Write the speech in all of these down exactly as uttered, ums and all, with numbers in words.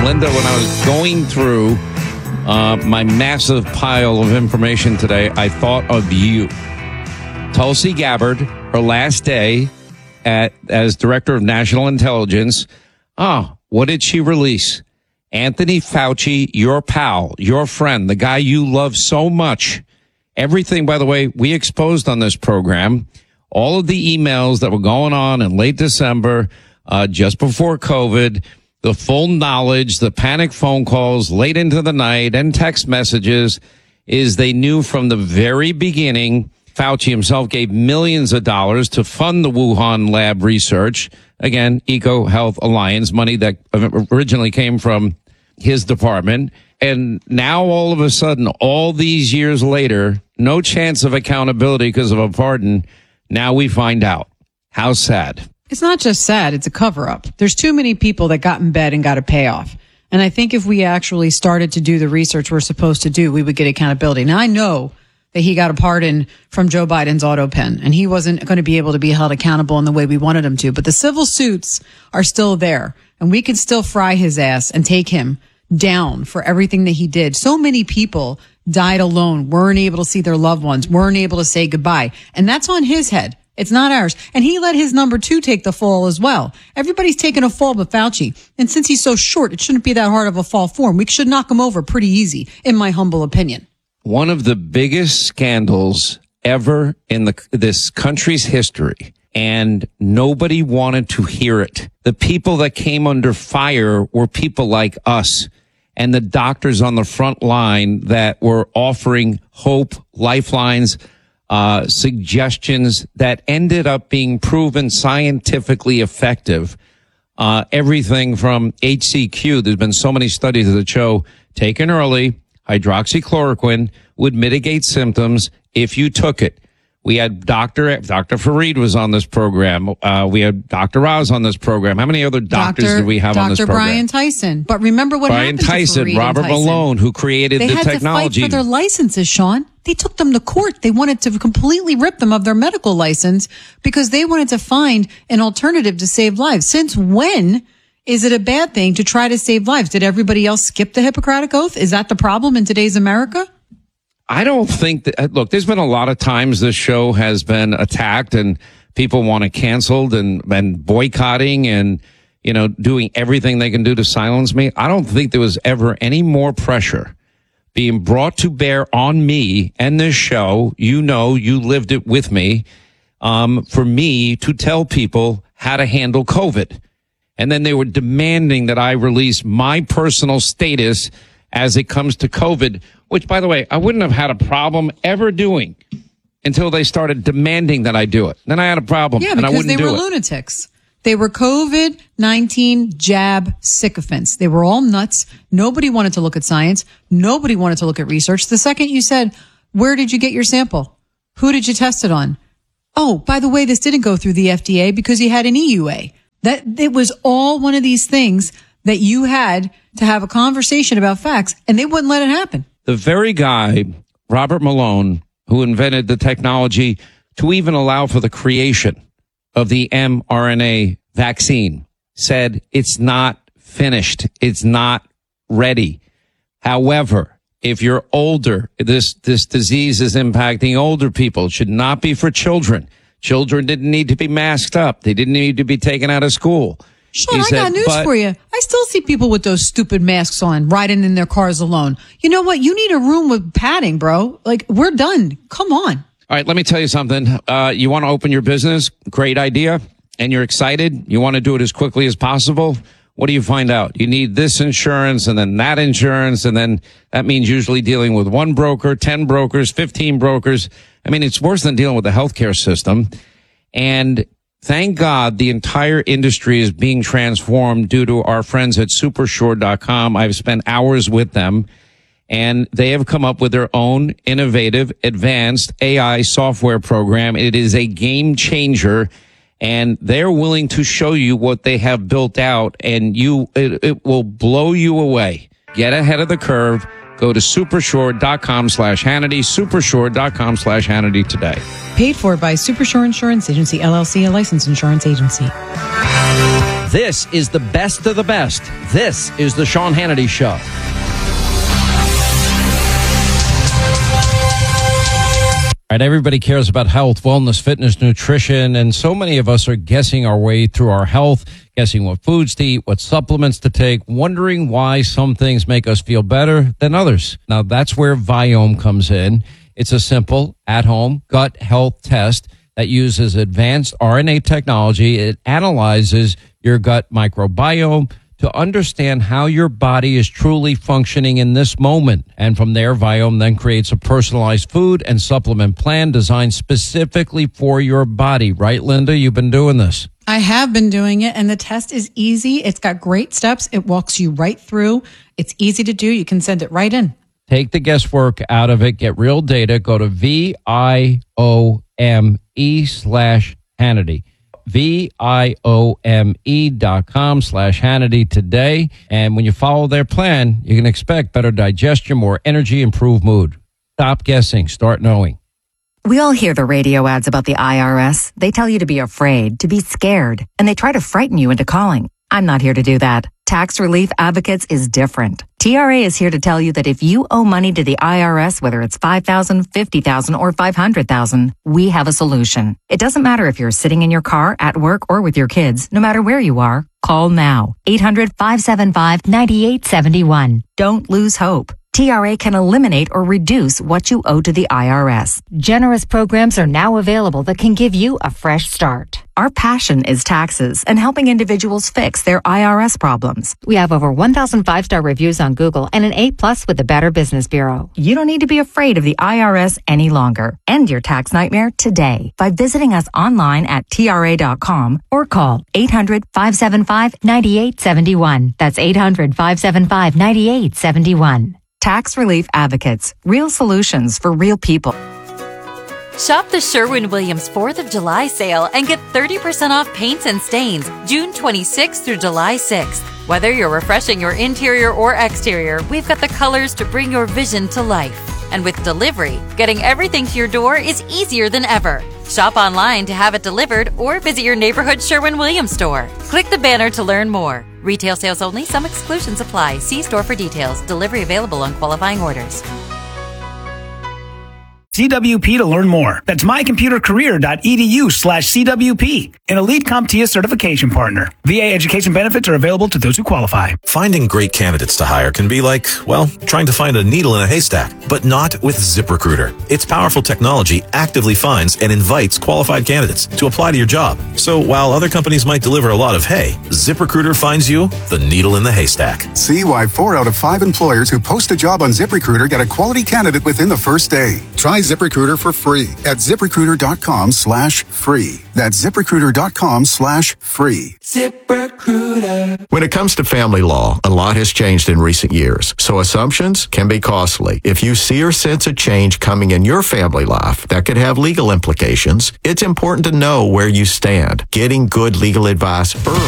And Linda, when I was going through uh, my massive pile of information today, I thought of you. Tulsi Gabbard, her last day at as Director of National Intelligence. Oh, what did she release? Anthony Fauci, your pal, your friend, the guy you love so much. Everything, by the way, we exposed on this program, all of the emails that were going on in late December, uh, just before COVID, the full knowledge, the panic phone calls late into the night and text messages, is they knew from the very beginning. Fauci himself gave millions of dollars to fund the Wuhan lab research. Again, Eco Health Alliance, money that originally came from his department. And now all of a sudden, all these years later, no chance of accountability because of a pardon. Now we find out. How sad. It's not just sad. It's a cover up. There's too many people that got in bed and got a payoff. And I think if we actually started to do the research we're supposed to do, we would get accountability. Now I know that he got a pardon from Joe Biden's auto pen, and he wasn't going to be able to be held accountable in the way we wanted him to. But the civil suits are still there, and we can still fry his ass and take him down for everything that he did. So many people died alone, weren't able to see their loved ones, weren't able to say goodbye. And that's on his head. It's not ours. And he let his number two take the fall as well. Everybody's taking a fall but Fauci. And since he's so short, it shouldn't be that hard of a fall for him. We should knock him over pretty easy, in my humble opinion. One of the biggest scandals ever in the this country's history, and nobody wanted to hear it. The people that came under fire were people like us and the doctors on the front line that were offering hope, lifelines, uh, suggestions that ended up being proven scientifically effective. Uh, everything from H C Q. There's been so many studies that show taken early, hydroxychloroquine would mitigate symptoms if you took it. We had Doctor Doctor Fareed was on this program. Uh, we had Doctor Oz on this program. How many other doctors Doctor did we have Doctor on this program? Brian Tyson. But remember what Brian happened Tyson, to Fareed Robert and Tyson. Malone, who created they the had technology. to fight for their licenses, Sean. They took them to court. They wanted to completely rip them of their medical license because they wanted to find an alternative to save lives. Since when is it a bad thing to try to save lives? Did everybody else skip the Hippocratic Oath? Is that the problem in today's America? I don't think that, look, there's been a lot of times this show has been attacked and people want it canceled and, and boycotting and, you know, doing everything they can do to silence me. I don't think there was ever any more pressure being brought to bear on me and this show. You know, you lived it with me, um, for me to tell people how to handle COVID. And then they were demanding that I release my personal status as it comes to COVID, which, by the way, I wouldn't have had a problem ever doing until they started demanding that I do it. Then I had a problem, yeah, and I wouldn't do it. because they were lunatics. They were COVID nineteen jab sycophants. They were all nuts. Nobody wanted to look at science. Nobody wanted to look at research. The second you said, where did you get your sample? Who did you test it on? Oh, by the way, this didn't go through the F D A because you had an E U A. That it was all one of these things that you had to have a conversation about facts, and they wouldn't let it happen. The very guy, Robert Malone, who invented the technology to even allow for the creation of the mRNA vaccine, said it's not finished. It's not ready. However, if you're older, this, this disease is impacting older people. It should not be for children. Children didn't need to be masked up. They didn't need to be taken out of school. Sean, He I said, got news but- for you. I still see people with those stupid masks on, riding in their cars alone. You know what? You need a room with padding, bro. Like, we're done. Come on. All right, let me tell you something. Uh, you want to open your business? Great idea. And you're excited. You want to do it as quickly as possible. What do you find out? You need this insurance and then that insurance. And then that means usually dealing with one broker, ten brokers, fifteen brokers. I mean, it's worse than dealing with the healthcare system. And thank God the entire industry is being transformed due to our friends at Supersure dot com. I've spent hours with them, and they have come up with their own innovative, advanced A I software program. It is a game changer, and they're willing to show you what they have built out, and you it, it will blow you away. Get ahead of the curve. Go to Supersure dot com slash Hannity, Supersure dot com slash Hannity today. Paid for by Supersure Insurance Agency, L L C, a licensed insurance agency. This is the best of the best. This is the Sean Hannity Show. All right, everybody cares about health, wellness, fitness, nutrition, and so many of us are guessing our way through our health, guessing what foods to eat, what supplements to take, wondering why some things make us feel better than others. Now, that's where Viome comes in. It's a simple, at-home gut health test that uses advanced R N A technology. It analyzes your gut microbiome to understand how your body is truly functioning in this moment. And from there, Viome then creates a personalized food and supplement plan designed specifically for your body. Right, Linda? You've been doing this. I have been doing it, and the test is easy. It's got great steps. It walks you right through. It's easy to do. You can send it right in. Take the guesswork out of it. Get real data. Go to V I O M E slash Hannity. V-I-O-M-E dot com slash Hannity today. And when you follow their plan, you can expect better digestion, more energy, improved mood. Stop guessing. Start knowing. We all hear the radio ads about the I R S. They tell you to be afraid, to be scared, and they try to frighten you into calling. I'm not here to do that. Tax Relief Advocates is different. T R A is here to tell you that if you owe money to the I R S, whether it's five thousand dollars, fifty thousand dollars, or five hundred thousand dollars, we have a solution. It doesn't matter if you're sitting in your car, at work, or with your kids. No matter where you are, call now. eight hundred, five seven five, nine eight seven one. Don't lose hope. T R A can eliminate or reduce what you owe to the I R S. Generous programs are now available that can give you a fresh start. Our passion is taxes and helping individuals fix their I R S problems. We have over one thousand five-star reviews on Google and an A plus with the Better Business Bureau. You don't need to be afraid of the I R S any longer. End your tax nightmare today by visiting us online at T R A dot com or call eight hundred, five seven five, nine eight seven one. That's eight hundred, five seven five, nine eight seven one. Tax Relief Advocates. Real solutions for real people. Shop the Sherwin-Williams fourth of July sale and get thirty percent off paints and stains June twenty-sixth through July sixth. Whether you're refreshing your interior or exterior, we've got the colors to bring your vision to life. And with delivery, getting everything to your door is easier than ever. Shop online to have it delivered or visit your neighborhood Sherwin-Williams store. Click the banner to learn more. Retail sales only. Some exclusions apply. See store for details. Delivery available on qualifying orders. C W P to learn more. That's mycomputercareer.edu slash CWP. An elite CompTIA certification partner. V A education benefits are available to those who qualify. Finding great candidates to hire can be like, well, trying to find a needle in a haystack, but not with ZipRecruiter. Its powerful technology actively finds and invites qualified candidates to apply to your job. So while other companies might deliver a lot of hay, ZipRecruiter finds you the needle in the haystack. See why four out of five employers who post a job on ZipRecruiter get a quality candidate within the first day. Try ZipRecruiter for free at ZipRecruiter.com slash free. That's ZipRecruiter.com slash free. ZipRecruiter. When it comes to family law, a lot has changed in recent years, so assumptions can be costly. If you see or sense a change coming in your family life that could have legal implications, it's important to know where you stand. Getting good legal advice early.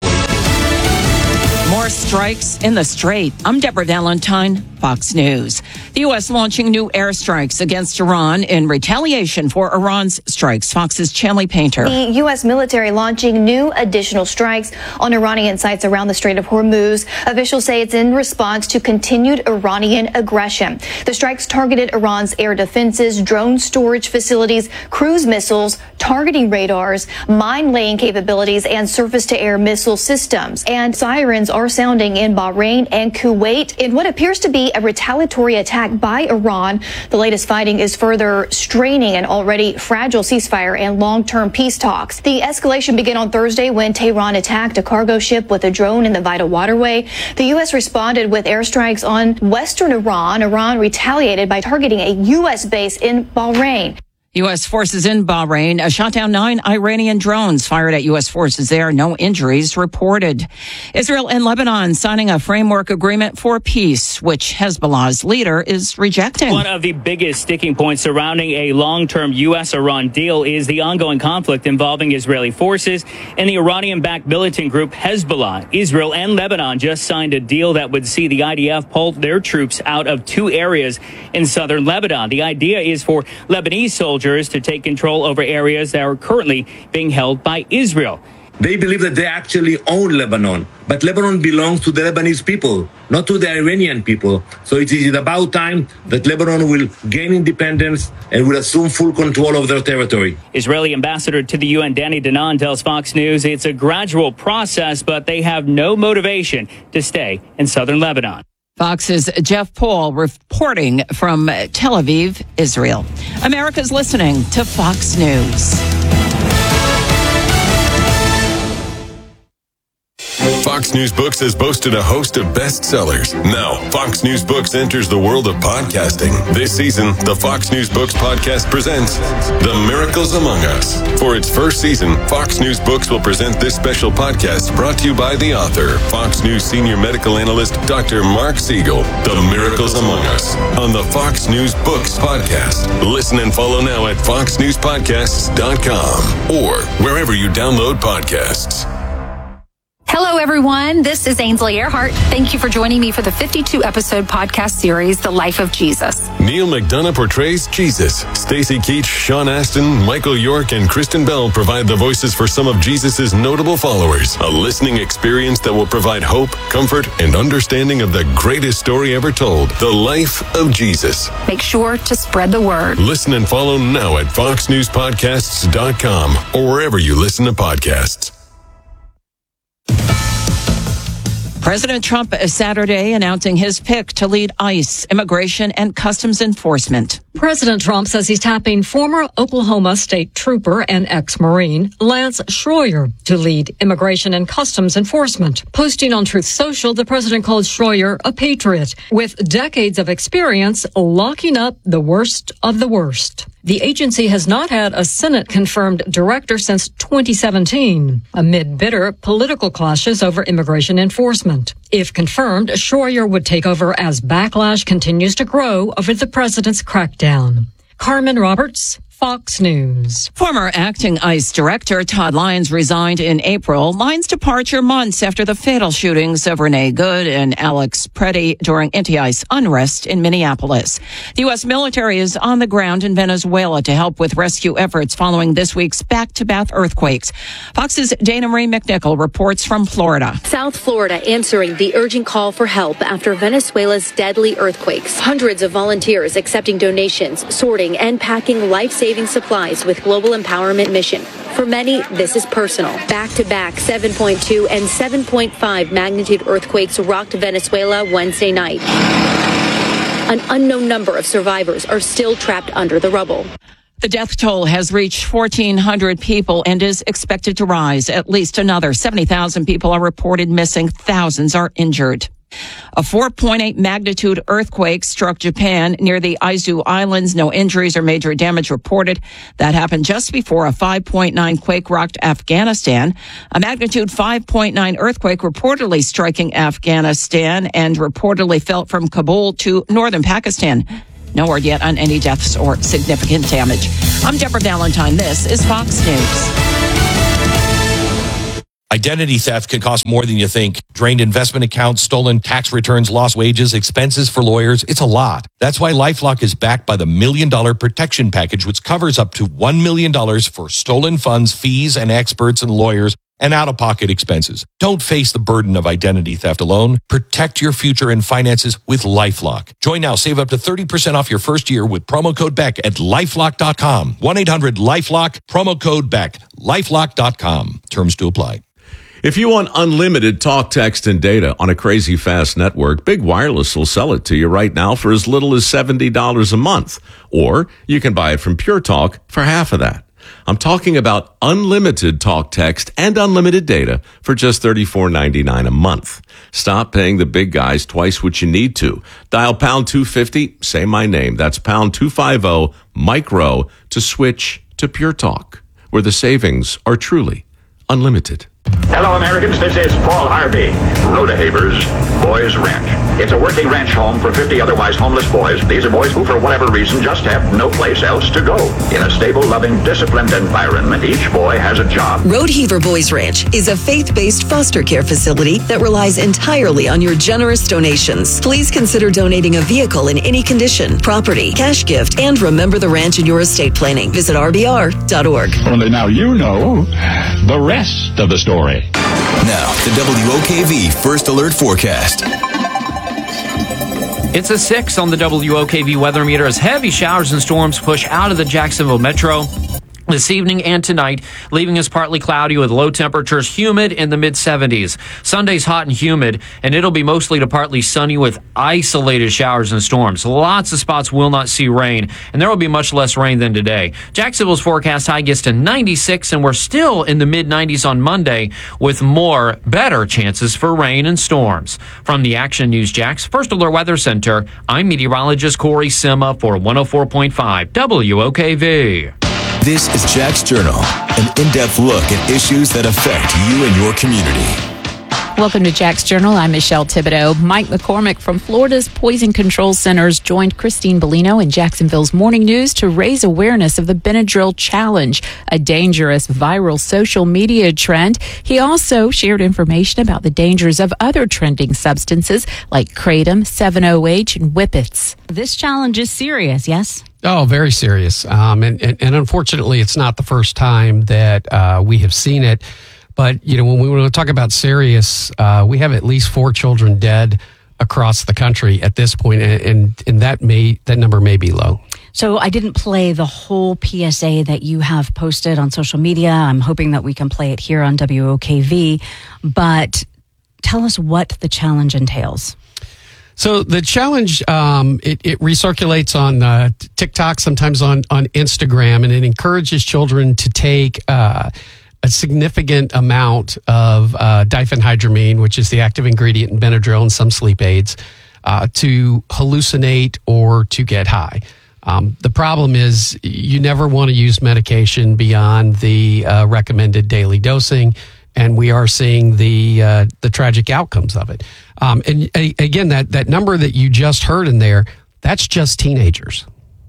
More strikes in the Strait. I'm Deborah Valentine, Fox News. The U S launching new airstrikes against Iran in retaliation for Iran's strikes. Fox's Chanley Painter. The U S military launching new additional strikes on Iranian sites around the Strait of Hormuz. Officials say it's in response to continued Iranian aggression. The strikes targeted Iran's air defenses, drone storage facilities, cruise missiles, targeting radars, mine-laying capabilities, and surface-to-air missile systems. And sirens are sounding in Bahrain and Kuwait in what appears to be a retaliatory attack by Iran. The latest fighting is further straining an already fragile ceasefire and long-term peace talks. The escalation began on Thursday when Tehran attacked a cargo ship with a drone in the vital waterway. The U S responded with airstrikes on western Iran. Iran retaliated by targeting a U S base in Bahrain. U S forces in Bahrain shot down nine Iranian drones fired at U S forces there. No injuries reported. Israel and Lebanon signing a framework agreement for peace, which Hezbollah's leader is rejecting. One of the biggest sticking points surrounding a long-term U S Iran deal is the ongoing conflict involving Israeli forces and the Iranian-backed militant group Hezbollah. Israel and Lebanon just signed a deal that would see the I D F pull their troops out of two areas in southern Lebanon. The idea is for Lebanese soldiers to take control over areas that are currently being held by Israel. They believe that they actually own Lebanon, but Lebanon belongs to the Lebanese people, not to the Iranian people. So it is about time that Lebanon will gain independence and will assume full control of their territory. Israeli ambassador to the U N, Danny Danon, tells Fox News it's a gradual process, but they have no motivation to stay in southern Lebanon. Fox's Jeff Paul reporting from Tel Aviv, Israel. America's listening to Fox News. Fox News Books has boasted a host of bestsellers. Now, Fox News Books enters the world of podcasting. This season, the Fox News Books podcast presents The Miracles Among Us. For its first season, Fox News Books will present this special podcast brought to you by the author, Fox News senior medical analyst, Doctor Mark Siegel. The Miracles Among Us on the Fox News Books podcast. Listen and follow now at fox news podcasts dot com or wherever you download podcasts. Hello, everyone. This is Ainsley Earhart. Thank you for joining me for the fifty-two episode podcast series, The Life of Jesus. Neil McDonough portrays Jesus. Stacey Keach, Sean Astin, Michael York, and Kristen Bell provide the voices for some of Jesus' notable followers. A listening experience that will provide hope, comfort, and understanding of the greatest story ever told, The Life of Jesus. Make sure to spread the word. Listen and follow now at fox news podcasts dot com or wherever you listen to podcasts. President Trump is Saturday announcing his pick to lead ICE, Immigration and Customs Enforcement. President Trump says he's tapping former Oklahoma State Trooper and ex-Marine Lance Schroyer to lead Immigration and Customs Enforcement. Posting on Truth Social, the president called Schroyer a patriot with decades of experience locking up the worst of the worst. The agency has not had a Senate-confirmed director since twenty seventeen, amid bitter political clashes over immigration enforcement. If confirmed, Schroyer would take over as backlash continues to grow over the president's crackdown. Carmen Roberts, Fox News. Former acting ICE director Todd Lyons resigned in April. Lyons' departure months after the fatal shootings of Renee Good and Alex Preddy during anti-ICE unrest in Minneapolis. The U S military is on the ground in Venezuela to help with rescue efforts following this week's back-to-back earthquakes. Fox's Dana Marie McNichol reports from Florida. South Florida answering the urgent call for help after Venezuela's deadly earthquakes. Hundreds of volunteers accepting donations, sorting, and packing life-saving supplies with Global Empowerment Mission. For many, this is personal. Back-to-back seven point two and seven point five magnitude earthquakes rocked Venezuela Wednesday night. An unknown number of survivors are still trapped under the rubble. The death toll has reached fourteen hundred people and is expected to rise. At least another seventy thousand people are reported missing. Thousands are injured. A four point eight magnitude earthquake struck Japan near the Izu Islands. No injuries or major damage reported. That happened just before a five point nine quake rocked Afghanistan. A magnitude five point nine earthquake reportedly striking Afghanistan and reportedly felt from Kabul to northern Pakistan. No word yet on any deaths or significant damage. I'm Deborah Valentine. This is Fox News. Identity theft can cost more than you think. Drained investment accounts, stolen tax returns, lost wages, expenses for lawyers. It's a lot. That's why LifeLock is backed by the Million Dollar Protection Package, which covers up to one million dollars for stolen funds, fees, and experts and lawyers, and out-of-pocket expenses. Don't face the burden of identity theft alone. Protect your future and finances with LifeLock. Join now. Save up to thirty percent off your first year with promo code Beck at lifelock dot com. one eight hundred lifelock, promo code Beck, lifelock dot com. Terms to apply. If you want unlimited talk, text, and data on a crazy fast network, Big Wireless will sell it to you right now for as little as seventy dollars a month. Or you can buy it from Pure Talk for half of that. I'm talking about unlimited talk, text, and unlimited data for just thirty-four ninety-nine a month. Stop paying the big guys twice what you need to. Dial pound two fifty, say my name. That's pound two fifty, micro, to switch to Pure Talk, where the savings are truly unlimited. Hello, Americans. This is Paul Harvey, Rhoda Havers, Boys Ranch. It's a working ranch home for fifty otherwise homeless boys. These are boys who, for whatever reason, just have no place else to go. In a stable, loving, disciplined environment, each boy has a job. Roadheaver Boys Ranch is a faith-based foster care facility that relies entirely on your generous donations. Please consider donating a vehicle in any condition, property, cash gift, and remember the ranch in your estate planning. Visit r b r dot org. Only now you know the rest of the story. Now, the W O K V First Alert Forecast. It's a six on the W O K V weather meter as heavy showers and storms push out of the Jacksonville metro this evening and tonight, leaving us partly cloudy with low temperatures, humid in the mid seventies. Sunday's hot and humid, and it'll be mostly to partly sunny with isolated showers and storms. Lots of spots will not see rain, and there will be much less rain than today. Jacksonville's forecast high gets to ninety-six, and we're still in the mid nineties on Monday with more, better chances for rain and storms. From the Action News Jax First Alert Weather Center, I'm meteorologist Corey Sima for one oh four point five W O K V. This is Jack's Journal, an in-depth look at issues that affect you and your community. Welcome to Jack's Journal. I'm Michelle Thibodeau. Mike McCormick from Florida's Poison Control Centers joined Christine Bellino in Jacksonville's Morning News to raise awareness of the Benadryl Challenge, a dangerous viral social media trend. He also shared information about the dangers of other trending substances like Kratom, seven O H, and Whippets. This challenge is serious, yes? Oh, very serious. Um, and, and, and unfortunately, it's not the first time that uh, we have seen it. But, you know, when we want to talk about serious, uh, we have at least four children dead across the country at this point, and, and, and that may that number may be low. So I didn't play the whole P S A that you have posted on social media. I'm hoping that we can play it here on W O K V. But tell us what the challenge entails. So the challenge, um, it, it recirculates on uh, TikTok, sometimes on, on Instagram, and it encourages children to take uh, a significant amount of uh, diphenhydramine, which is the active ingredient in Benadryl and some sleep aids, uh, to hallucinate or to get high. Um, the problem is you never want to use medication beyond the uh, recommended daily dosing, and we are seeing the uh, the tragic outcomes of it. Um, and a, again, that, that number that you just heard in there, that's just teenagers.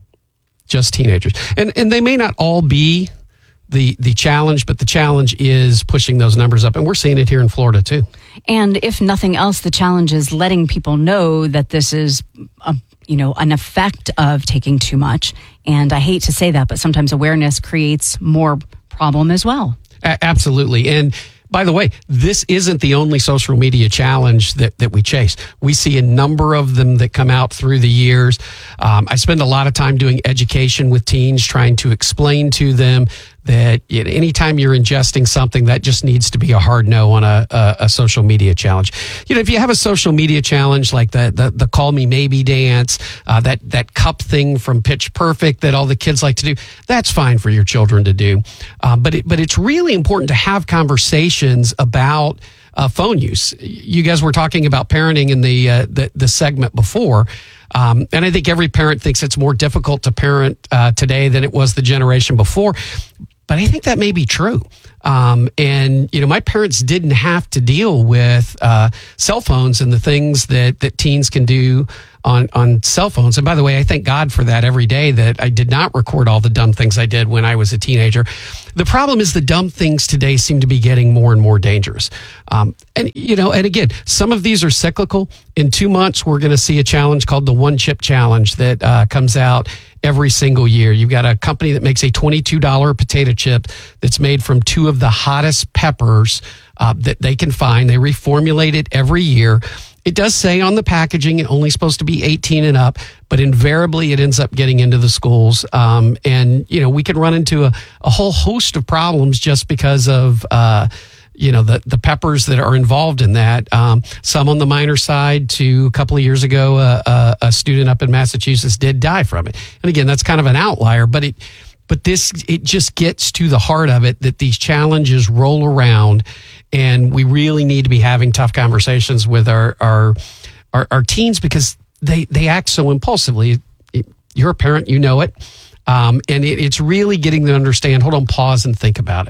Just teenagers. And and they may not all be the the challenge, but the challenge is pushing those numbers up. And we're seeing it here in Florida, too. And if nothing else, the challenge is letting people know that this is a you know, an effect of taking too much. And I hate to say that, but sometimes awareness creates more problem as well. A- absolutely. And by the way, this isn't the only social media challenge that, that we chase. We see a number of them that come out through the years. Um, I spend a lot of time doing education with teens, trying to explain to them that anytime you're ingesting something, that just needs to be a hard no on a, a, a social media challenge. You know, if you have a social media challenge like the the, the Call Me Maybe dance, uh, that that cup thing from Pitch Perfect that all the kids like to do, that's fine for your children to do. Uh, but it, but it's really important to have conversations about uh, phone use. You guys were talking about parenting in the uh, the, the segment before. Um, and I think every parent thinks it's more difficult to parent uh, today than it was the generation before. But I think that may be true. Um, and, you know, my parents didn't have to deal with uh, cell phones and the things that, that teens can do on, on cell phones. And by the way, I thank God for that every day that I did not record all the dumb things I did when I was a teenager. The problem is the dumb things today seem to be getting more and more dangerous. Um, and, you know, and again, some of these are cyclical. In two months, we're going to see a challenge called the One Chip Challenge that uh, comes out every single year. You've got a company that makes a twenty-two dollars potato chip that's made from two of the hottest peppers uh, that they can find. They reformulate it every year. It does say on the packaging it's only supposed to be eighteen and up, but invariably it ends up getting into the schools. Um, and, you know, we can run into a, a whole host of problems just because of, uh, you know, the, the peppers that are involved in that. Um, some on the minor side. To a couple of years ago, uh, uh, a student up in Massachusetts did die from it. And again, that's kind of an outlier, but it, but this, it just gets to the heart of it that these challenges roll around, and we really need to be having tough conversations with our, our, our, our teens because they, they act so impulsively. You're a parent, you know it. Um, and it, it's really getting them to understand, hold on, pause and think about it.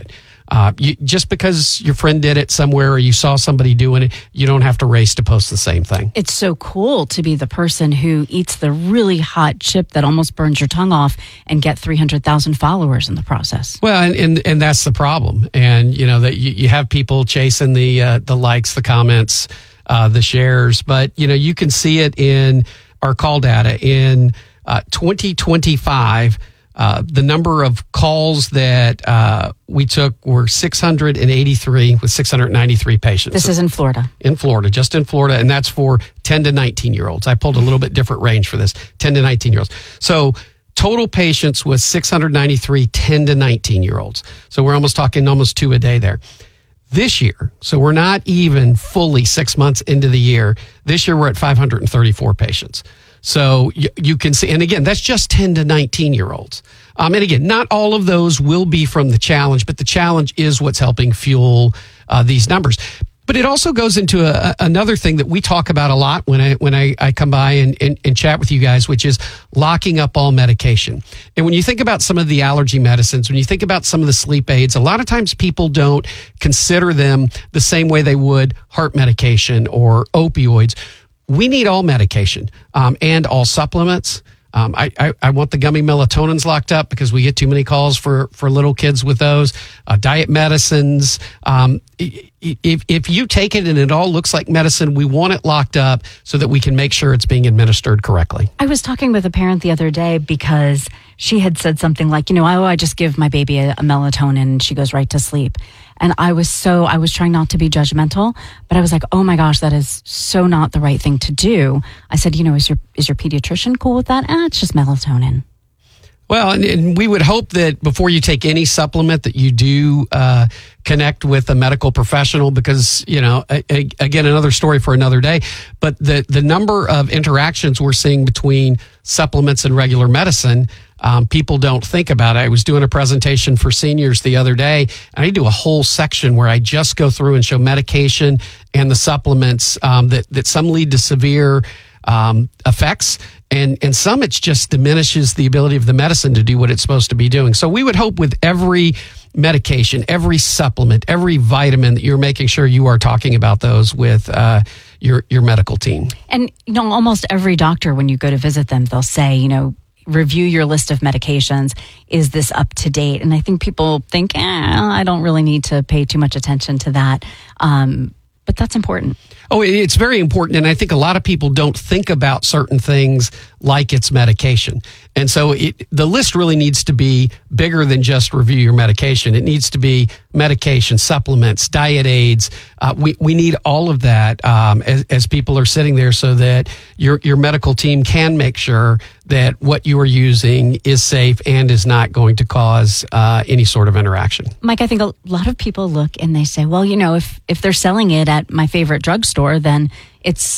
Uh, you, just because your friend did it somewhere or you saw somebody doing it, you don't have to race to post the same thing. It's so cool to be the person who eats the really hot chip that almost burns your tongue off and get three hundred thousand followers in the process. Well, and, and, and that's the problem. And, you know, that you, you have people chasing the, uh, the likes, the comments, uh, the shares, but, you know, you can see it in our call data in uh, twenty twenty-five. Uh, the number of calls that uh, we took were six hundred eighty-three with six hundred ninety-three patients. This is in Florida. In Florida, just in Florida, and that's for ten to nineteen year olds. I pulled a little bit different range for this, ten to nineteen year olds. So total patients was six hundred ninety-three, ten to nineteen year olds. So we're almost talking almost two a day there. This year, so we're not even fully six months into the year. This year we're at five hundred thirty-four patients. So you, you can see, and again, that's just ten to nineteen year olds. Um, and again, not all of those will be from the challenge, but the challenge is what's helping fuel uh, these numbers. But it also goes into a, another thing that we talk about a lot when I when I, I come by and, and, and chat with you guys, which is locking up all medication. And when you think about some of the allergy medicines, when you think about some of the sleep aids, a lot of times people don't consider them the same way they would heart medication or opioids. We need all medication um, and all supplements. Um, I, I, I want the gummy melatonins locked up because we get too many calls for, for little kids with those. Uh, diet medicines. Um, if, if you take it and it all looks like medicine, we want it locked up so that we can make sure it's being administered correctly. I was talking with a parent the other day because she had said something like, you know, oh, I just give my baby a, a melatonin and she goes right to sleep. And I was so, I was trying not to be judgmental, but I was like, oh my gosh, that is so not the right thing to do. I said, you know, is your, is your pediatrician cool with that? Ah, it's just melatonin. Well, and, and we would hope that before you take any supplement that you do uh, connect with a medical professional because, you know, a, a, again, another story for another day. But the, the number of interactions we're seeing between supplements and regular medicine, um, people don't think about it. I was doing a presentation for seniors the other day, and I do a whole section where I just go through and show medication and the supplements um, that, that some lead to severe um, effects. And and some, it just diminishes the ability of the medicine to do what it's supposed to be doing. So we would hope with every medication, every supplement, every vitamin that you're making sure you are talking about those with uh, your, your medical team. And, you know, almost every doctor, when you go to visit them, they'll say, you know, review your list of medications. Is this up to date? And I think people think, eh, I don't really need to pay too much attention to that. Um, but that's important. Oh, it's very important. And I think a lot of people don't think about certain things like it's medication. And so it, the list really needs to be bigger than just review your medication. It needs to be medication, supplements, diet aids. Uh, we, we need all of that um, as, as people are sitting there so that your, your medical team can make sure that what you are using is safe and is not going to cause uh, any sort of interaction. Mike, I think a lot of people look and they say, well, you know, if, if they're selling it at my favorite drugstore, then it's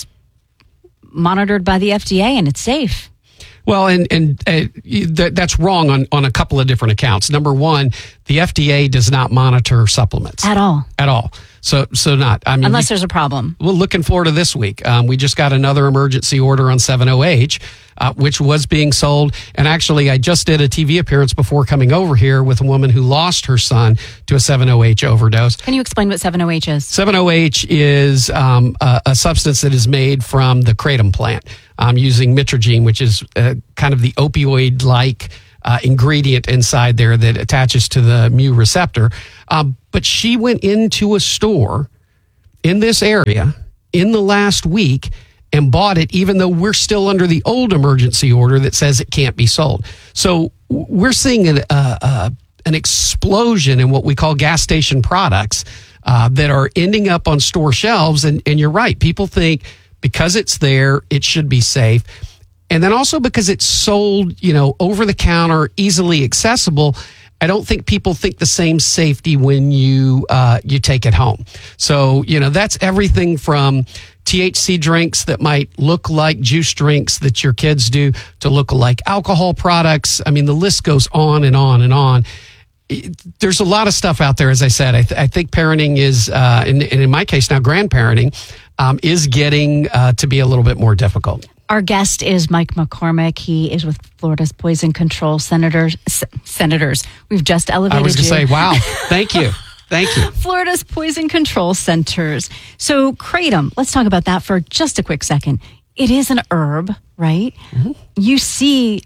monitored by the F D A and it's safe. Well, and and uh, th- that's wrong on, on a couple of different accounts. Number one, the F D A does not monitor supplements. At all. At all. So so not. I mean, Unless we, there's a problem. We'll look in Florida this week. Um, we just got another emergency order on seven oh H, uh, which was being sold. And actually, I just did a T V appearance before coming over here with a woman who lost her son to a seven oh H overdose. Can you explain what seven oh H is? seven oh H is um, a, a substance that is made from the kratom plant um, using mitragine, which is uh, kind of the opioid-like Uh, ingredient inside there that attaches to the mu receptor. Um, but she went into a store in this area in the last week and bought it, even though we're still under the old emergency order that says it can't be sold. So we're seeing an, uh, uh, an explosion in what we call gas station products uh, that are ending up on store shelves. And, and you're right. People think because it's there, it should be safe. And then also because it's sold, you know, over the counter, easily accessible, I don't think people think the same safety when you uh, you take it home. So, you know, that's everything from T H C drinks that might look like juice drinks that your kids do to look like alcohol products. I mean, the list goes on and on and on. It, there's a lot of stuff out there, as I said. I, th- I think parenting is, uh, and, and in my case now, grandparenting um, is getting uh, to be a little bit more difficult. Our guest is Mike McCormick. He is with Florida's Poison Control Senators. S- senators. We've just elevated you. I was going to say, wow, thank you. Thank you. Florida's Poison Control Centers. So kratom, let's talk about that for just a quick second. It is an herb, right? Mm-hmm. You see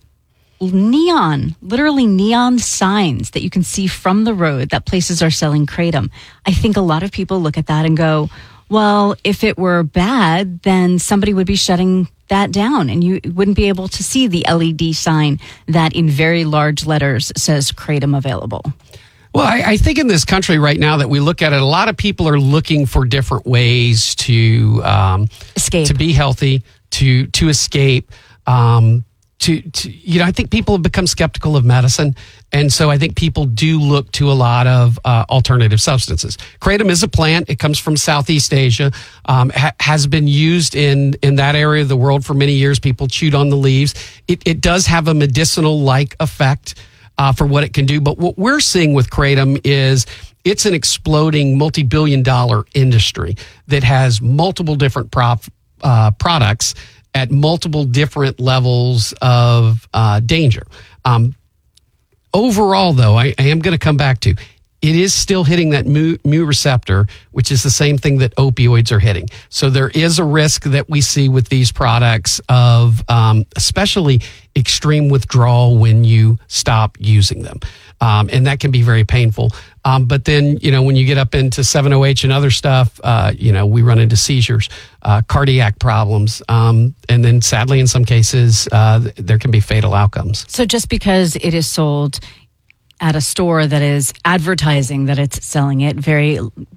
neon, literally neon signs that you can see from the road that places are selling kratom. I think a lot of people look at that and go, well, if it were bad, then somebody would be shutting that down and you wouldn't be able to see the L E D sign that in very large letters says kratom available. Well, I, I think in this country right now that we look at it, a lot of people are looking for different ways to um, escape, to be healthy, to to escape. Um, to, to you know, I think people have become skeptical of medicine, and so I think people do look to a lot of uh, alternative substances. Kratom is a plant; it comes from Southeast Asia, um, ha- has been used in in that area of the world for many years. People chewed on the leaves. It, it does have a medicinal-like effect uh, for what it can do. But what we're seeing with kratom is it's an exploding multi-billion dollar industry that has multiple different prop, uh, products at multiple different levels of uh, danger. Um, overall, though, I, I am going to come back to, it is still hitting that mu, mu receptor, which is the same thing that opioids are hitting. So there is a risk that we see with these products of um, especially extreme withdrawal when you stop using them. Um, and that can be very painful. Um, but then, you know, when you get up into seven oh H and other stuff, uh, you know, we run into seizures, uh, cardiac problems. Um, and then sadly, in some cases, uh, there can be fatal outcomes. So just because it is sold at a store that is advertising that it's selling it very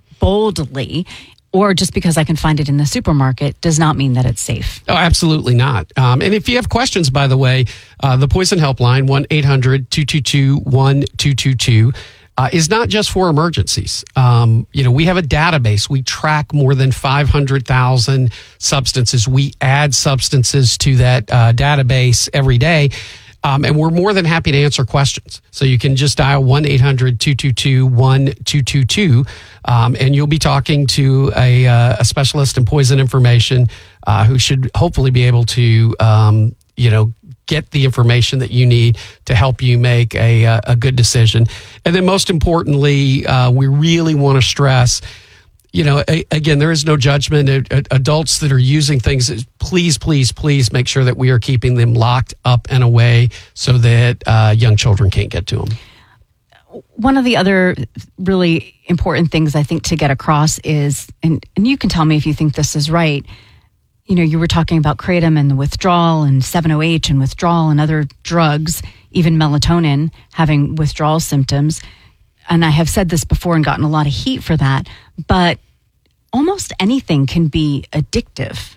boldly, or just because I can find it in the supermarket, does not mean that it's safe. Oh, absolutely not. Um, and if you have questions, by the way, uh, the Poison Helpline, one eight hundred two two two one two two two, uh, is not just for emergencies. Um, you know, we have a database. We track more than five hundred thousand substances. We add substances to that uh, database every day. Um, and we're more than happy to answer questions. So you can just dial one eight hundred two two two one two two two, um, and you'll be talking to a, uh, a specialist in poison information uh, who should hopefully be able to, um, you know, get the information that you need to help you make a, a good decision. And then most importantly, uh, we really want to stress, you know, a, again, there is no judgment. A, a, adults that are using things, please, please, please make sure that we are keeping them locked up and away so that uh, young children can't get to them. One of the other really important things I think to get across is, and, and you can tell me if you think this is right, you know, you were talking about kratom and the withdrawal and seven oh H and withdrawal and other drugs, even melatonin having withdrawal symptoms. And I have said this before and gotten a lot of heat for that, but almost anything can be addictive.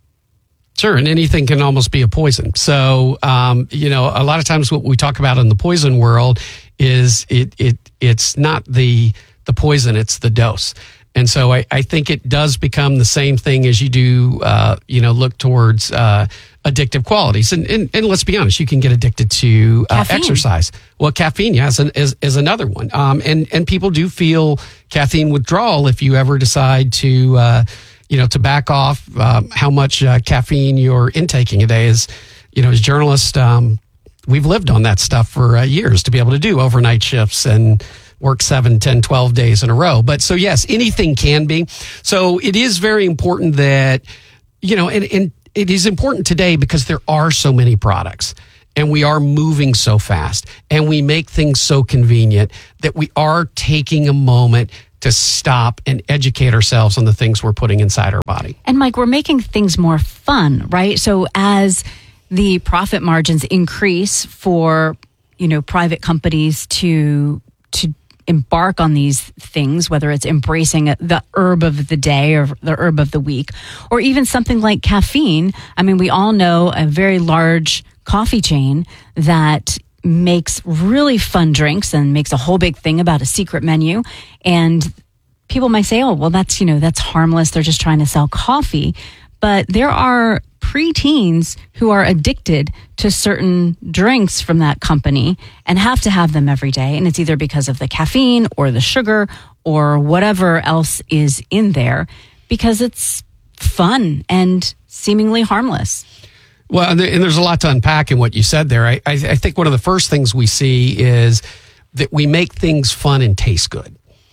Sure, and anything can almost be a poison. So, um, you know, a lot of times what we talk about in the poison world is it it it's not the the poison, it's the dose. And so I, I think it does become the same thing as you do, uh, you know, look towards uh, addictive qualities. And, and and let's be honest, you can get addicted to uh, exercise. Well, caffeine, yeah, is, an, is, is another one. Um, and, and people do feel caffeine withdrawal if you ever decide to, uh, you know, to back off um, how much uh, caffeine you're intaking a day. Is, you know, as journalists, um, we've lived on that stuff for uh, years to be able to do overnight shifts and work seven, ten, twelve days in a row. But so, yes, anything can be. So it is very important that, you know, and, and it is important today because there are so many products and we are moving so fast and we make things so convenient that we are taking a moment to stop and educate ourselves on the things we're putting inside our body. And Mike, we're making things more fun, right? So as the profit margins increase for, you know, private companies to, to, embark on these things, whether it's embracing the herb of the day or the herb of the week, or even something like caffeine. I mean, we all know a very large coffee chain that makes really fun drinks and makes a whole big thing about a secret menu. And people might say, oh, well, that's, you know, that's harmless. They're just trying to sell coffee. But there are preteens who are addicted to certain drinks from that company and have to have them every day. And it's either because of the caffeine or the sugar or whatever else is in there because it's fun and seemingly harmless. Well, and there's a lot to unpack in what you said there. I, I think one of the first things we see is that we make things fun and taste good.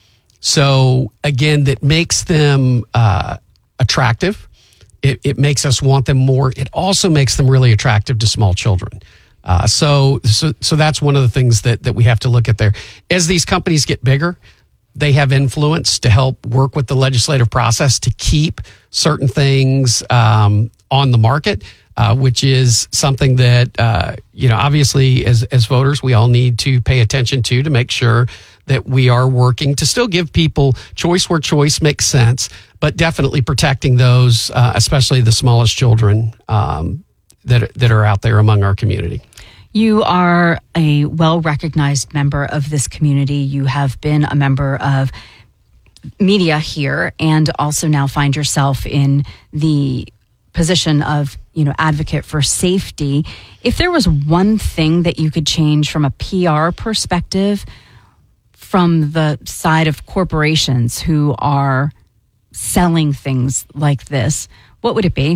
So again, that makes them uh, attractive. It, it makes us want them more. It also makes them really attractive to small children. Uh, so, so, so that's one of the things that, that we have to look at there. As these companies get bigger, they have influence to help work with the legislative process to keep certain things um, on the market, uh, which is something that, uh, you know, obviously as, as voters, we all need to pay attention to, to make sure that we are working to still give people choice where choice makes sense, but definitely protecting those, uh, especially the smallest children um, that, that are out there among our community. You are a well-recognized member of this community. You have been a member of media here and also now find yourself in the position of, you know, advocate for safety. If there was one thing that you could change from a P R perspective from the side of corporations who are selling things like this, what would it be?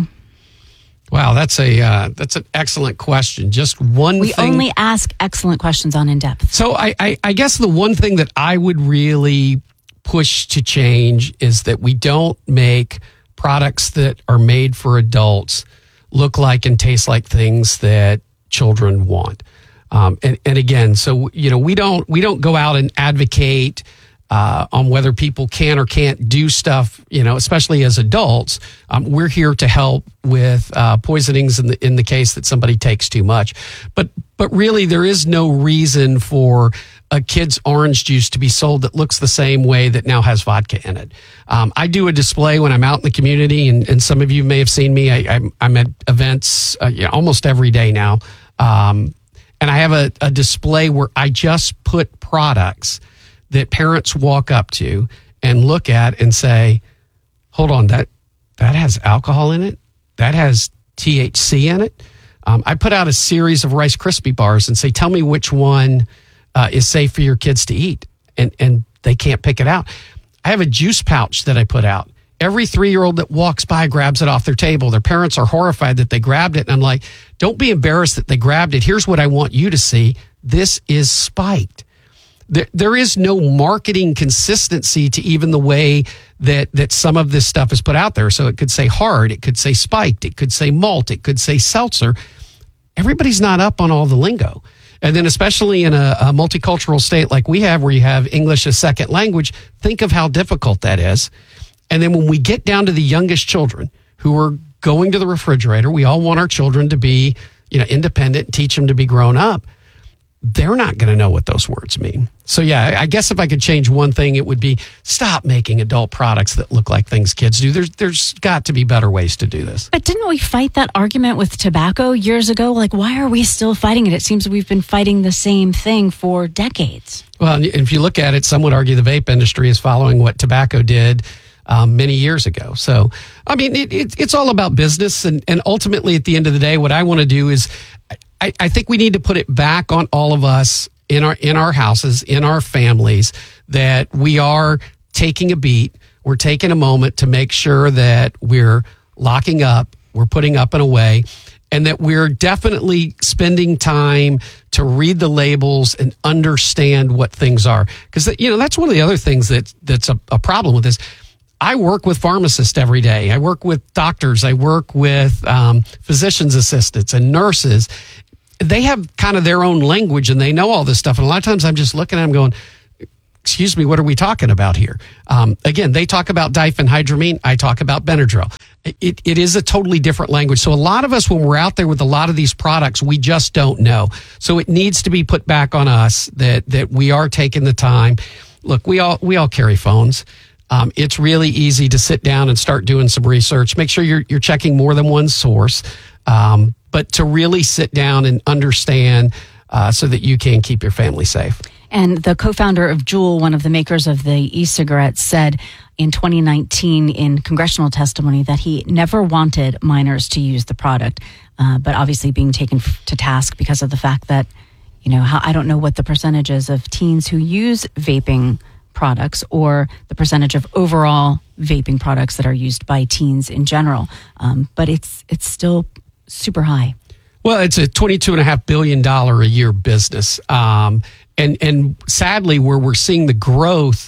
Wow, that's a uh, that's an excellent question. Just one we thing. We only ask excellent questions on In Depth. So I, I, I guess the one thing that I would really push to change is that we don't make products that are made for adults look like and taste like things that children want. Um, and, and again, so you know, we don't we don't go out and advocate Uh, on whether people can or can't do stuff, you know, especially as adults. Um, we're here to help with uh, poisonings in the in the case that somebody takes too much. But but really, there is no reason for a kid's orange juice to be sold that looks the same way that now has vodka in it. Um, I do a display when I'm out in the community, and, and some of you may have seen me. I, I'm, I'm at events uh, you know, almost every day now, um, and I have a, a display where I just put products that parents walk up to and look at and say, hold on, that that has alcohol in it? That has T H C in it? Um, I put out a series of Rice Krispie bars and say, tell me which one uh, is safe for your kids to eat. And, and they can't pick it out. I have a juice pouch that I put out. Every three-year-old that walks by grabs it off their table. Their parents are horrified that they grabbed it. And I'm like, don't be embarrassed that they grabbed it. Here's what I want you to see. This is spiked. There, there is no marketing consistency to even the way that, that some of this stuff is put out there. So it could say hard, it could say spiked, it could say malt, it could say seltzer. Everybody's not up on all the lingo. And then especially in a, a multicultural state like we have, where you have English as second language, think of how difficult that is. And then when we get down to the youngest children who are going to the refrigerator, we all want our children to be, you know, independent and teach them to be grown up. They're not going to know what those words mean. So, yeah, I guess if I could change one thing, it would be stop making adult products that look like things kids do. There's there's got to be better ways to do this. But didn't we fight that argument with tobacco years ago? Like, why are we still fighting it? It seems we've been fighting the same thing for decades. Well, if you look at it, some would argue the vape industry is following what tobacco did um, many years ago. So, I mean, it, it, it's all about business. And, and ultimately, at the end of the day, what I want to do is I, I think we need to put it back on all of us in our in our houses, in our families, that we are taking a beat. We're taking a moment to make sure that we're locking up, we're putting up and away, and that we're definitely spending time to read the labels and understand what things are. Because, you know, that's one of the other things that that's a, a problem with this. I work with pharmacists every day. I work with doctors. I work with um, physician's assistants and nurses. They have kind of their own language and they know all this stuff. And a lot of times I'm just looking at them going, excuse me, what are we talking about here? Um, again, they talk about diphenhydramine. I talk about Benadryl. It, it is a totally different language. So a lot of us, when we're out there with a lot of these products, we just don't know. So it needs to be put back on us that, that we are taking the time. Look, we all, we all carry phones. Um, it's really easy to sit down and start doing some research. Make sure you're, you're checking more than one source. Um, but to really sit down and understand uh, so that you can keep your family safe. And the co-founder of Juul, one of the makers of the e-cigarettes, said in twenty nineteen in congressional testimony that he never wanted minors to use the product, uh, but obviously being taken to task because of the fact that, you know, how, I don't know what the percentages of teens who use vaping products or the percentage of overall vaping products that are used by teens in general, um, but it's it's still super high. Well, it's a twenty-two point five billion dollars a year business. Um, and, and sadly, where we're seeing the growth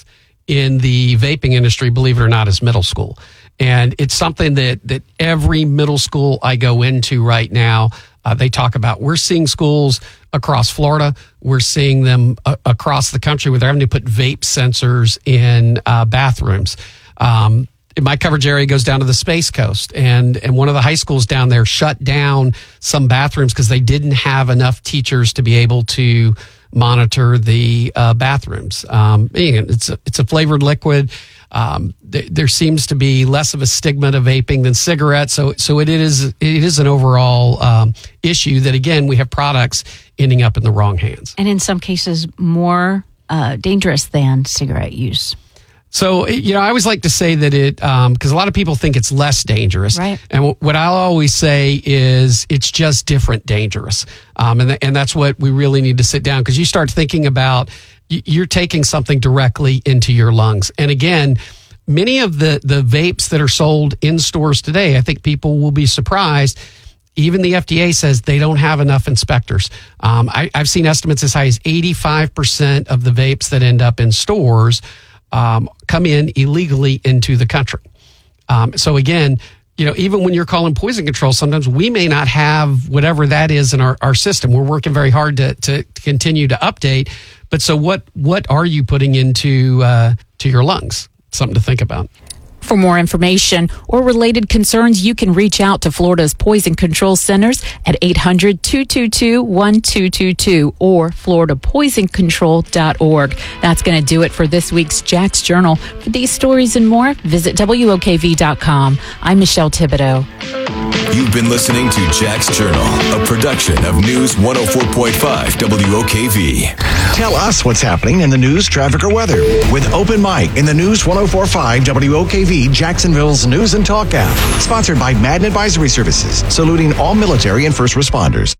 in the vaping industry, believe it or not, is middle school. And it's something that, that every middle school I go into right now, uh, they talk about. We're seeing schools across Florida. We're seeing them uh, across the country where they're having to put vape sensors in uh, bathrooms. Um, my coverage area goes down to the Space Coast, and, and one of the high schools down there shut down some bathrooms because they didn't have enough teachers to be able to monitor the uh, bathrooms. Um, it's a, it's a flavored liquid. Um, th- there seems to be less of a stigma to vaping than cigarettes. So, so it is, it is an overall, um, issue that, again, we have products ending up in the wrong hands. And in some cases, more, uh, dangerous than cigarette use. So, you know, I always like to say that it, um, because a lot of people think it's less dangerous. Right. And w- what I'll always say is it's just different dangerous. Um, and, th- and that's what we really need to sit down, because you start thinking about, y- you're taking something directly into your lungs. And again, many of the, the vapes that are sold in stores today, I think people will be surprised. Even the F D A says they don't have enough inspectors. Um, I, I've seen estimates as high as eighty-five percent of the vapes that end up in stores Um, come in illegally into the country. Um, so again, you know, even when you're calling poison control, sometimes we may not have whatever that is in our, our system. We're working very hard to, to continue to update. But so what, what are you putting into, uh, to your lungs? Something to think about. For more information or related concerns, you can reach out to Florida's Poison Control Centers at eight hundred, two two two, one two two two or florida poison control dot org. That's going to do it for this week's Jack's Journal. For these stories and more, visit W O K V dot com. I'm Michelle Thibodeau. You've been listening to Jack's Journal, a production of News one oh four point five W O K V. Tell us what's happening in the news, traffic, or weather with Open Mic in the News one oh four point five W O K V, Jacksonville's News and Talk app. Sponsored by Madden Advisory Services, saluting all military and first responders.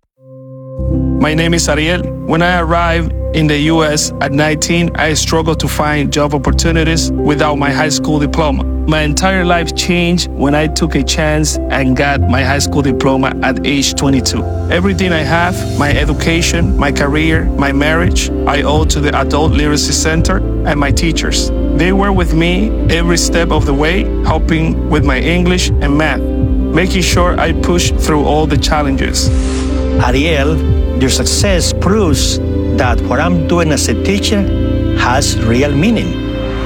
My name is Ariel. When I arrived in the U S at nineteen, I struggled to find job opportunities without my high school diploma. My entire life changed when I took a chance and got my high school diploma at age twenty-two. Everything I have, my education, my career, my marriage, I owe to the Adult Literacy Center and my teachers. They were with me every step of the way, helping with my English and math, making sure I pushed through all the challenges. Ariel, your success proves that what I'm doing as a teacher has real meaning.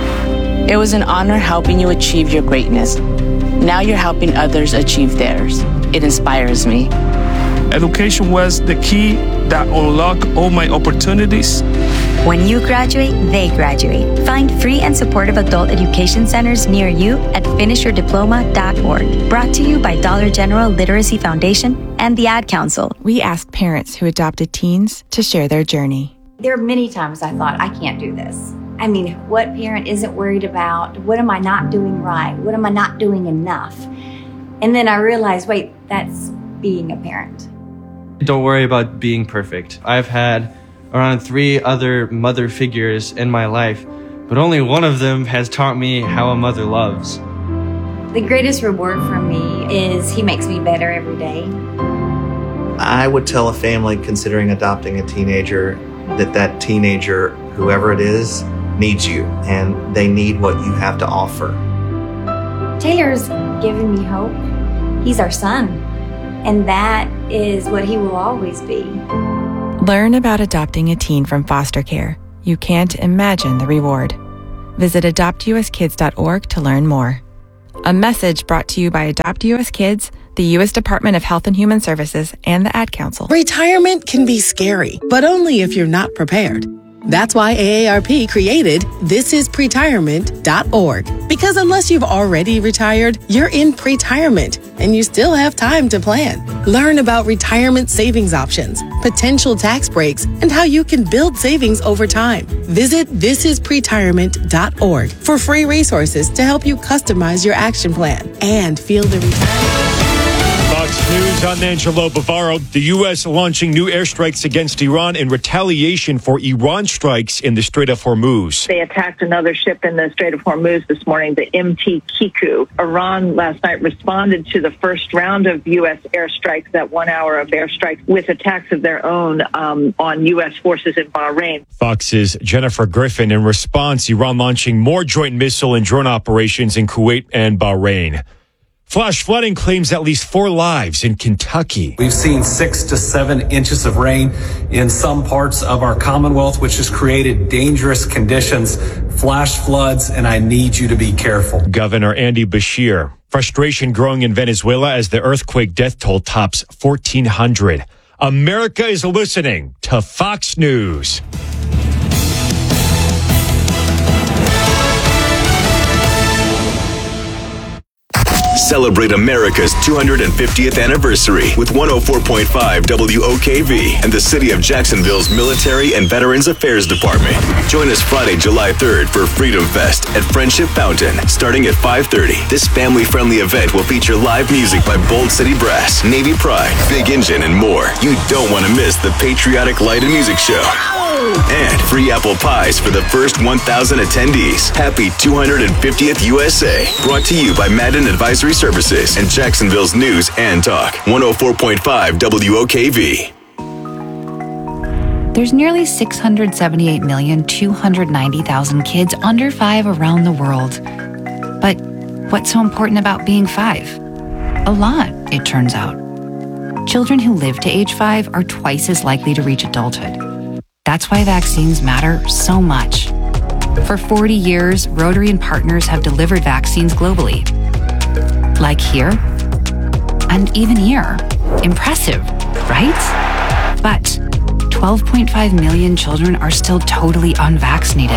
It was an honor helping you achieve your greatness. Now you're helping others achieve theirs. It inspires me. Education was the key that unlocked all my opportunities. When you graduate, they graduate. Find free and supportive adult education centers near you at finish your diploma dot org. Brought to you by Dollar General Literacy Foundation and the Ad Council. We ask parents who adopted teens to share their journey. There are many times I thought, I can't do this. I mean, what parent isn't worried about, what am I not doing right? What am I not doing enough? And then I realized, wait, that's being a parent. Don't worry about being perfect. I've had around three other mother figures in my life, but only one of them has taught me how a mother loves. The greatest reward for me is he makes me better every day. I would tell a family considering adopting a teenager that that teenager, whoever it is, needs you, and they need what you have to offer. Taylor's given me hope. He's our son, and that is what he will always be. Learn about adopting a teen from foster care. You can't imagine the reward. Visit adopt u s kids dot org to learn more. A message brought to you by Adopt U S Kids, the U S Department of Health and Human Services, and the Ad Council. Retirement can be scary, but only if you're not prepared. That's why A A R P created this is pretirement dot org. Because unless you've already retired, you're in pretirement and you still have time to plan. Learn about retirement savings options, potential tax breaks, and how you can build savings over time. Visit this is pretirement dot org for free resources to help you customize your action plan and feel the retirement. Fox Fox News, I'm Angelo Bavaro. The U S launching new airstrikes against Iran in retaliation for Iran strikes in the Strait of Hormuz. They attacked another ship in the Strait of Hormuz this morning, the M T Kiku. Iran last night responded to the first round of U S airstrikes, that one hour of airstrikes, with attacks of their own um, on U S forces in Bahrain. Fox's Jennifer Griffin. In response, Iran launching more joint missile and drone operations in Kuwait and Bahrain. Flash flooding claims at least four lives in Kentucky. We've seen six to seven inches of rain in some parts of our Commonwealth, which has created dangerous conditions, flash floods, and I need you to be careful. Governor Andy Beshear. Frustration growing in Venezuela as the earthquake death toll tops fourteen hundred. America is listening to Fox News. Celebrate America's two hundred fiftieth anniversary with one oh four point five W O K V and the City of Jacksonville's Military and Veterans Affairs Department. Join us Friday, July third for Freedom Fest at Friendship Fountain, starting at five thirty. This family-friendly event will feature live music by Bold City Brass, Navy Pride, Big Engine, and more. You don't want to miss the Patriotic Light and Music Show. And free apple pies for the first one thousand attendees. Happy two hundred fiftieth U S A. Brought to you by Madden Advisory Services and Jacksonville's News and Talk. one oh four point five W O K V. There's nearly six hundred seventy-eight million, two hundred ninety thousand kids under five around the world. But what's so important about being five? A lot, it turns out. Children who live to age five are twice as likely to reach adulthood. That's why vaccines matter so much. For forty years, Rotary and partners have delivered vaccines globally. Like here, and even here. Impressive, right? But twelve point five million children are still totally unvaccinated.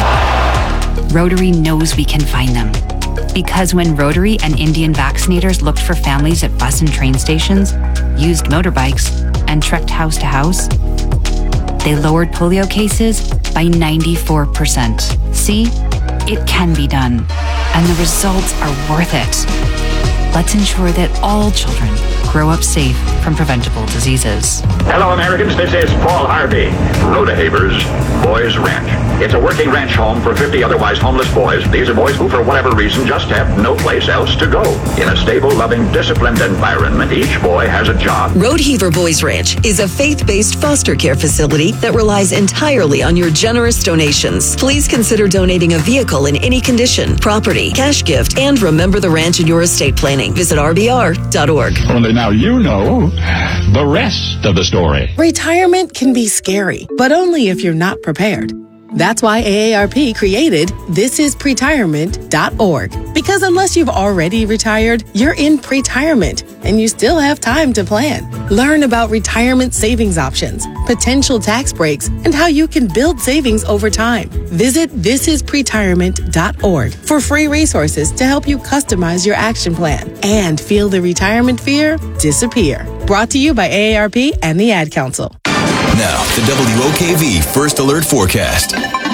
Rotary knows we can find them. Because when Rotary and Indian vaccinators looked for families at bus and train stations, used motorbikes, and trekked house to house, they lowered polio cases by ninety-four percent. See, it can be done, and the results are worth it. Let's ensure that all children grow up safe from preventable diseases. Hello, Americans. This is Paul Harvey, Rodehaver's Boys Ranch. It's a working ranch home for fifty otherwise homeless boys. These are boys who, for whatever reason, just have no place else to go. In a stable, loving, disciplined environment, each boy has a job. Rodehaver Boys Ranch is a faith-based foster care facility that relies entirely on your generous donations. Please consider donating a vehicle in any condition, property, cash gift, and remember the ranch in your estate planning. Visit R B R dot org. Only now you know the rest of the story. Retirement can be scary, but only if you're not prepared. That's why A A R P created this is pretirement dot org. Because unless you've already retired, you're in pretirement and you still have time to plan. Learn about retirement savings options, potential tax breaks, and how you can build savings over time. Visit this is pretirement dot org for free resources to help you customize your action plan and feel the retirement fear disappear. Brought to you by A A R P and the Ad Council. Now, the W O K V First Alert Forecast.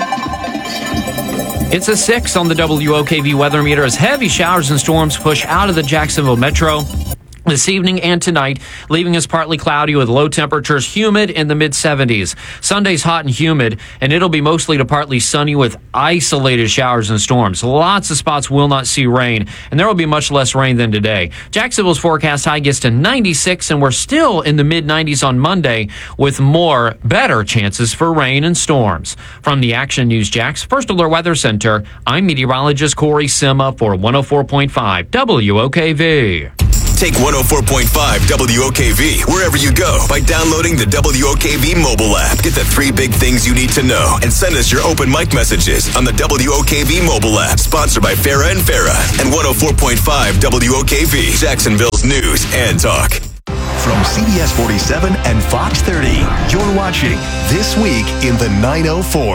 It's a six on the W O K V weather meter as heavy showers and storms push out of the Jacksonville metro this evening and tonight, leaving us partly cloudy with low temperatures, humid in the mid seventies. Sunday's hot and humid, and it'll be mostly to partly sunny with isolated showers and storms. Lots of spots will not see rain, and there will be much less rain than today. Jacksonville's forecast high gets to ninety-six, and we're still in the mid nineties on Monday with more, better chances for rain and storms. From the Action News Jax First Alert Weather Center, I'm meteorologist Corey Sima for one oh four point five W O K V. Take one oh four point five W O K V wherever you go by downloading the W O K V mobile app. Get the three big things you need to know and send us your open mic messages on the W O K V mobile app. Sponsored by Farah and Farah and one oh four point five W O K V, Jacksonville's News and Talk. From C B S forty-seven and Fox thirty, you're watching This Week in the nine oh four.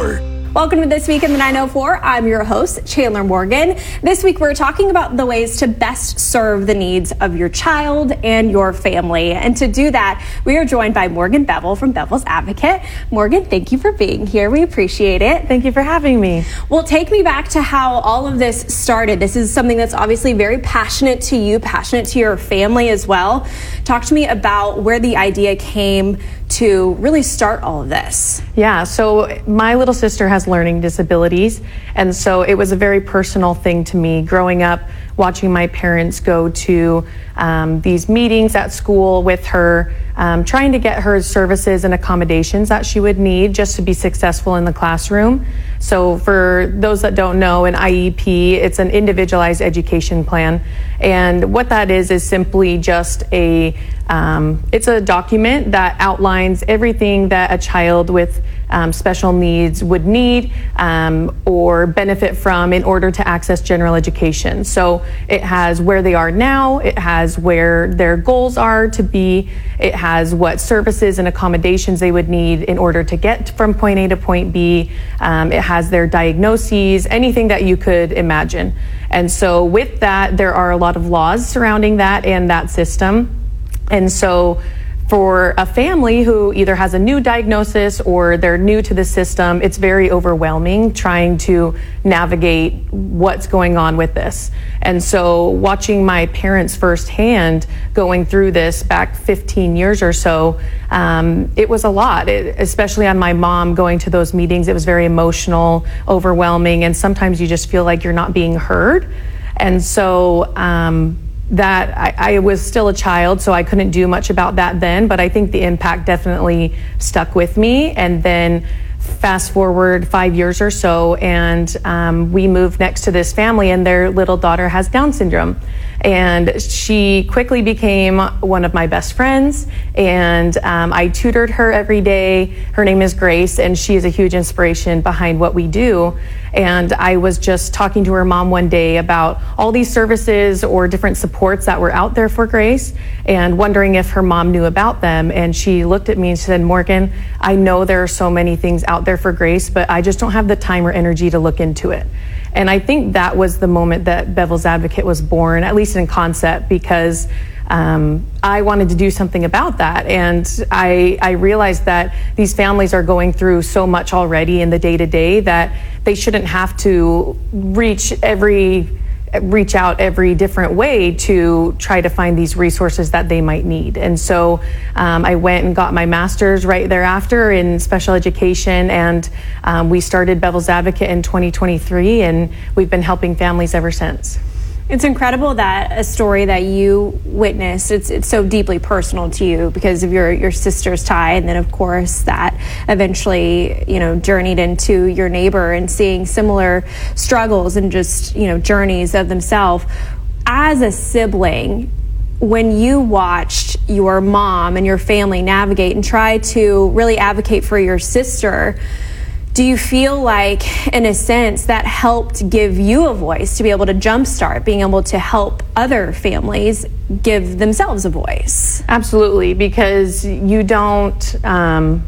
Welcome to This Week in the nine oh four. I'm your host, Chandler Morgan. This week we're talking about the ways to best serve the needs of your child and your family. And to do that, we are joined by Morgan Bevel from Bevel's Advocate. Morgan, thank you for being here. We appreciate it. Thank you for having me. Well, take me back to how all of this started. This is something that's obviously very passionate to you, passionate to your family as well. Talk to me about where the idea came to really start all of this. Yeah, so my little sister has learning disabilities, and so it was a very personal thing to me growing up, watching my parents go to um, these meetings at school with her, um, trying to get her services and accommodations that she would need just to be successful in the classroom. So for those that don't know, an I E P, it's an individualized education plan. And what that is is simply just a, um, it's a document that outlines everything that a child with um, special needs would need um, or benefit from in order to access general education. So it has where they are now, it has where their goals are to be, it has what services and accommodations they would need in order to get from point A to point B. Um, it has their diagnoses, anything that you could imagine. And so with that, there are a lot of laws surrounding that and that system. And so for a family who either has a new diagnosis or they're new to the system, it's very overwhelming trying to navigate what's going on with this. And so watching my parents firsthand going through this back fifteen years or so, um, it was a lot, it, especially on my mom going to those meetings. It was very emotional, overwhelming, and sometimes you just feel like you're not being heard. And so, um, that I, I was still a child, so I couldn't do much about that then, but I think the impact definitely stuck with me. And then fast forward five years or so, and um, we moved next to this family, and their little daughter has Down syndrome. And she quickly became one of my best friends, and um, I tutored her every day. Her name is Grace, and she is a huge inspiration behind what we do. And I was just talking to her mom one day about all these services or different supports that were out there for Grace, and wondering if her mom knew about them. And she looked at me and she said, "Morgan, I know there are so many things out there for Grace, but I just don't have the time or energy to look into it." And I think that was the moment that Bevel's Advocate was born, at least in concept, because um, I wanted to do something about that. And I, I realized that these families are going through so much already in the day-to-day that they shouldn't have to reach every reach out every different way to try to find these resources that they might need. And so um, I went and got my master's right thereafter in special education, and um, we started Bevel's Advocate in twenty twenty-three, and we've been helping families ever since. It's incredible that a story that you witnessed, it's it's so deeply personal to you because of your, your sister's tie, and then of course that eventually, you know, journeyed into your neighbor and seeing similar struggles and just, you know, journeys of themselves. As a sibling, when you watched your mom and your family navigate and try to really advocate for your sister, do you feel like, in a sense, that helped give you a voice to be able to jumpstart being able to help other families give themselves a voice? Absolutely, because you don't, um,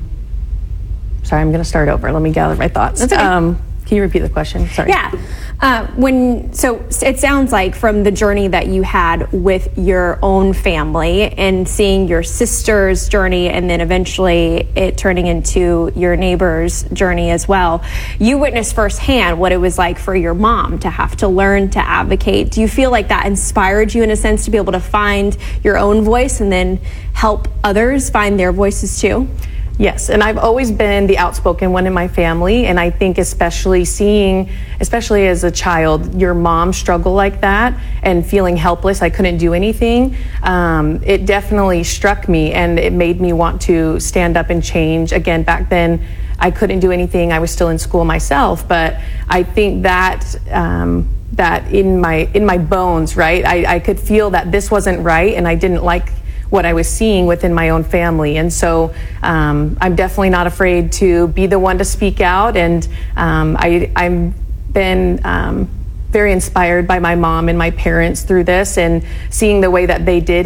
sorry, I'm going to start over. Let me gather my thoughts. That's okay. Um, can you repeat the question? Sorry. Yeah. Uh, when so it sounds like from the journey that you had with your own family and seeing your sister's journey and then eventually it turning into your neighbor's journey as well, you witnessed firsthand what it was like for your mom to have to learn to advocate. Do you feel like that inspired you in a sense to be able to find your own voice and then help others find their voices too? Yes, and I've always been the outspoken one in my family, and I think especially seeing, especially as a child, your mom struggle like that and feeling helpless, I couldn't do anything, um, it definitely struck me, and it made me want to stand up and change. Again, back then, I couldn't do anything. I was still in school myself, but I think that um, that in my in my bones, right, I, I could feel that this wasn't right, and I didn't like what I was seeing within my own family. And so um, I'm definitely not afraid to be the one to speak out. And um, I, I've been um, very inspired by my mom and my parents through this, and seeing the way that they did